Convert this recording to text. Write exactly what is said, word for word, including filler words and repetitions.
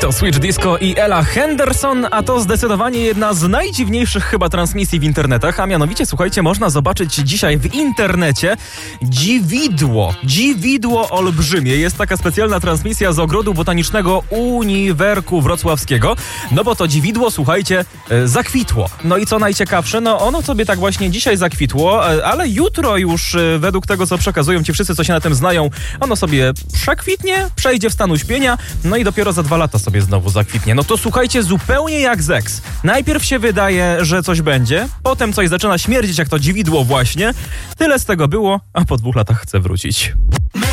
To Switch Disco i Ella Henderson, a to zdecydowanie jedna z najdziwniejszych chyba transmisji w internetach, a mianowicie, słuchajcie, można zobaczyć dzisiaj w internecie dziwidło. Dziwidło olbrzymie. Jest taka specjalna transmisja z Ogrodu Botanicznego Uniwerku Wrocławskiego, no bo to dziwidło, słuchajcie, zakwitło. No i co najciekawsze, no ono sobie tak właśnie dzisiaj zakwitło, ale jutro już według tego, co przekazują ci wszyscy, co się na tym znają, ono sobie przekwitnie, przejdzie w stan uśpienia, no i dopiero za dwa lata sobie znowu zakwitnie. No to słuchajcie, zupełnie jak Zeks. Najpierw się wydaje, że coś będzie, potem coś zaczyna śmierdzić jak to dziwidło właśnie. Tyle z tego było, a po dwóch latach chce wrócić.